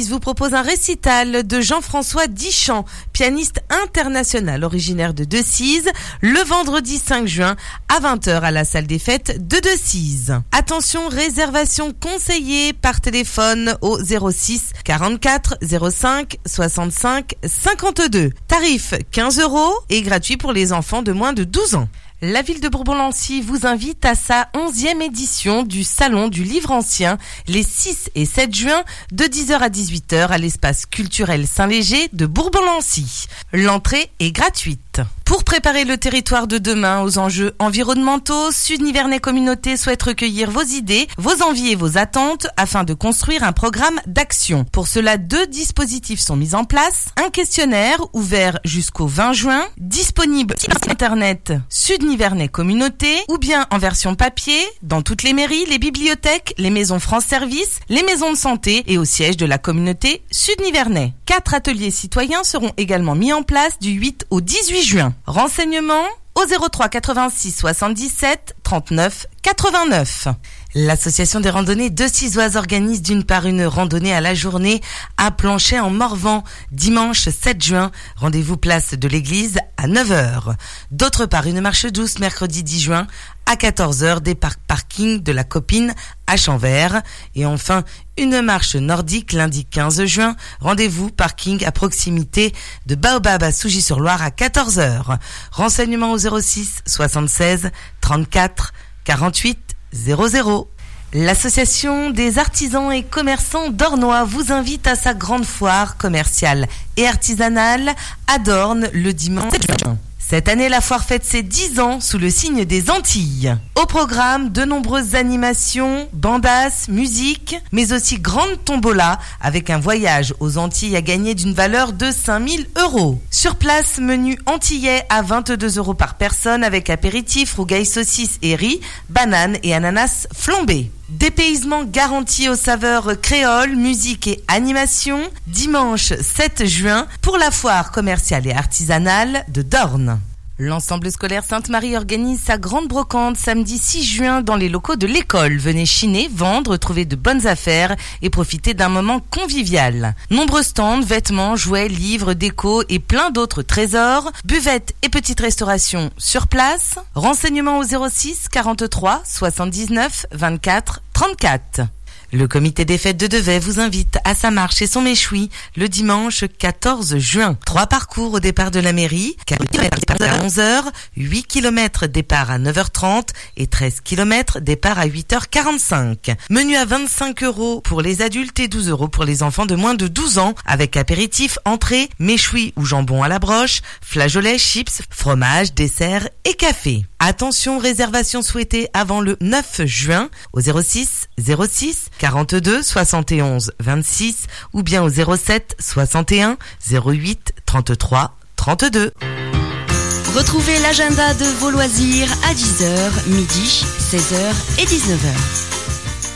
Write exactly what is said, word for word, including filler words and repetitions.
Organise vous propose un récital de Jean-François Dichand, pianiste international originaire de Decize, le vendredi cinq juin à vingt heures à la salle des fêtes de Decize. Attention, réservation conseillée par téléphone au zéro six quarante-quatre zéro cinq soixante-cinq cinquante-deux. Tarif quinze euros et gratuit pour les enfants de moins de douze ans. La ville de Bourbon-Lancy vous invite à sa onzième édition du Salon du Livre Ancien les six et sept juin de dix heures à dix-huit heures à l'espace culturel Saint-Léger de Bourbon-Lancy. L'entrée est gratuite. Pour préparer le territoire de demain aux enjeux environnementaux, Sud-Nivernais Communauté souhaite recueillir vos idées, vos envies et vos attentes afin de construire un programme d'action. Pour cela, deux dispositifs sont mis en place. Un questionnaire ouvert jusqu'au vingt juin, disponible sur internet Sud-Nivernais Communauté ou bien en version papier dans toutes les mairies, les bibliothèques, les maisons France Service, les maisons de santé et au siège de la communauté Sud-Nivernais. Quatre ateliers citoyens seront également mis en place du huit au dix-huit juin. Renseignements au zéro trois quatre-vingt-six soixante-dix-sept trente-neuf quatre-vingt-neuf. L'association des randonnées de Cizoise organise d'une part une randonnée à la journée à Planchet en Morvan, dimanche sept juin. Rendez-vous place de l'église à neuf heures. D'autre part, une marche douce mercredi dix juin à quatorze heures, départ parking de la Copine à Chanvert. Et enfin, une marche nordique lundi quinze juin. Rendez-vous parking à proximité de Baobab à Sougy-sur-Loire à quatorze heures. Renseignements au zéro six soixante-seize trente-quatre quarante-huit zéro zéro. L'association des artisans et commerçants d'Ornois vous invite à sa grande foire commerciale et artisanale à Dornes le dimanche sept juin. Cette année, la foire fête ses dix ans sous le signe des Antilles. Au programme, de nombreuses animations, bandas, musique, mais aussi grande tombola avec un voyage aux Antilles à gagner d'une valeur de cinq mille euros. Sur place, menu antillais à vingt-deux euros par personne avec apéritif, rougail saucisse et riz, bananes et ananas flambés. Dépaysement garanti aux saveurs créoles, musique et animation, dimanche sept juin pour la foire commerciale et artisanale de Dornes. L'ensemble scolaire Sainte-Marie organise sa grande brocante samedi six juin dans les locaux de l'école. Venez chiner, vendre, trouver de bonnes affaires et profiter d'un moment convivial. Nombreux stands, vêtements, jouets, livres, déco et plein d'autres trésors. Buvettes et petites restaurations sur place. Renseignements au zéro six quarante-trois soixante-dix-neuf vingt-quatre trente-quatre. Le comité des fêtes de Devey vous invite à sa marche et son méchoui le dimanche quatorze juin. Trois parcours au départ de la mairie, quatre kilomètres départ à onze heures, huit kilomètres départ à neuf heures trente et treize kilomètres départ à huit heures quarante-cinq. Menu à vingt-cinq euros pour les adultes et douze euros pour les enfants de moins de douze ans avec apéritif, entrée, méchoui ou jambon à la broche, flageolets, chips, fromage, dessert et café. Attention, réservation souhaitée avant le neuf juin au zéro six zéro six quarante-deux soixante et onze vingt-six ou bien au zéro sept soixante et un zéro huit trente-trois trente-deux. Retrouvez l'agenda de vos loisirs à dix heures, midi, seize heures et dix-neuf heures.